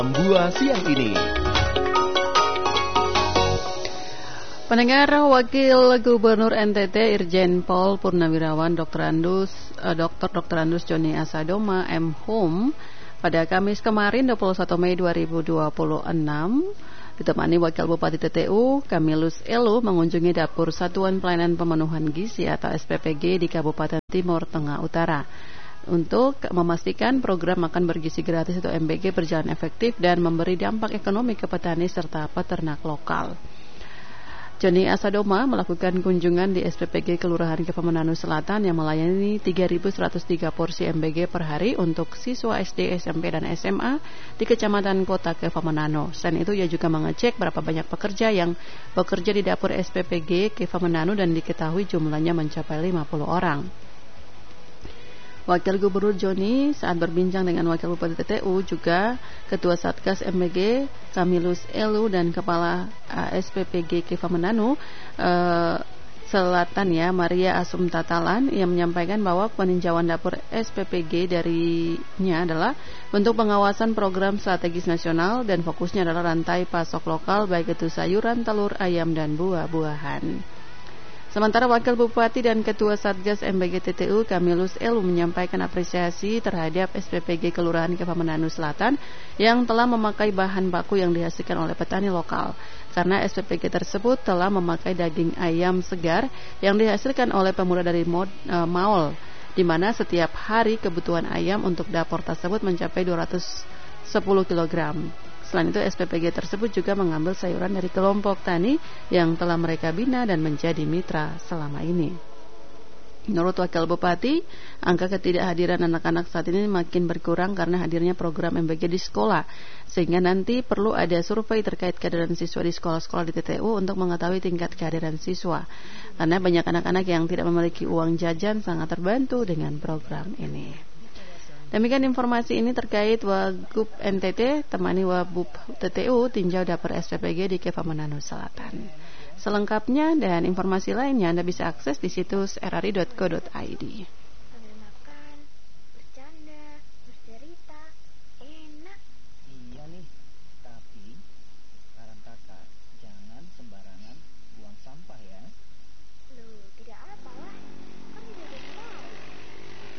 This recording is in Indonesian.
Buah siang ini. Pendengar, Wakil Gubernur NTT Irjen Pol Purnawirawan Dr. Andus Joni Asadoma M. Hum pada Kamis kemarin 21 Mei 2026 ditemani Wakil Bupati TTU Kamilus Elu mengunjungi dapur Satuan Pelayanan Pemenuhan Gizi atau SPPG di Kabupaten Timur Tengah Utara untuk memastikan program makan bergizi gratis atau MBG berjalan efektif dan memberi dampak ekonomi ke petani serta peternak lokal. Joni Asadoma melakukan kunjungan di SPPG Kelurahan Kepamananu Selatan yang melayani 3.103 porsi MBG per hari untuk siswa SD, SMP, dan SMA di Kecamatan Kota Kepamananu. Selain itu, ia juga mengecek berapa banyak pekerja yang bekerja di dapur SPPG Kepamananu dan diketahui jumlahnya mencapai 50 orang. Wakil Gubernur Joni saat berbincang dengan Wakil Bupati TTU juga Ketua Satgas MBG Kamilus Elu dan Kepala SPPG Kepamananu Selatan Maria Asum Tatalan yang menyampaikan bahwa peninjauan dapur SPPG darinya adalah bentuk pengawasan program strategis nasional dan fokusnya adalah rantai pasok lokal baik itu sayuran, telur, ayam, dan buah-buahan. Sementara Wakil Bupati dan Ketua Satgas MBG TTU Kamilus Elu menyampaikan apresiasi terhadap SPPG Kelurahan Kepamananu Selatan yang telah memakai bahan baku yang dihasilkan oleh petani lokal. Karena SPPG tersebut telah memakai daging ayam segar yang dihasilkan oleh pemuda dari Maol, di mana setiap hari kebutuhan ayam untuk dapur tersebut mencapai 210 kg. Selain itu, SPPG tersebut juga mengambil sayuran dari kelompok tani yang telah mereka bina dan menjadi mitra selama ini. Menurut Wakil Bupati, angka ketidakhadiran anak-anak saat ini makin berkurang karena hadirnya program MBG di sekolah, sehingga nanti perlu ada survei terkait kehadiran siswa di sekolah-sekolah di TTU untuk mengetahui tingkat kehadiran siswa. Karena banyak anak-anak yang tidak memiliki uang jajan sangat terbantu dengan program ini. Demikian informasi ini terkait Wagub NTT temani Wabub TTU tinjau dapur SPPG di Kepamananu Selatan. Selengkapnya dan informasi lainnya Anda bisa akses di situs rri.co.id.